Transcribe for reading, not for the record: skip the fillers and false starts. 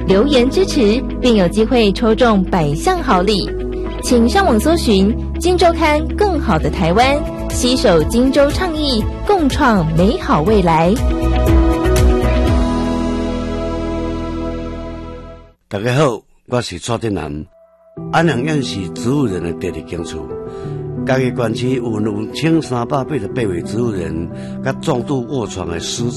留言支持，并有机会抽中100项好礼。请上网搜寻《今周刊》更好的台湾，携手金州倡议，共创美好未来。 大家好，我是蔡振南。安阳县是植物人的第二警处，嘉义县区有青388的8位植物人，甲重度卧床的失